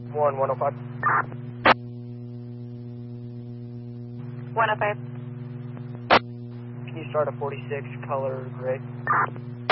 105. 105. Can you start a 46 color gray?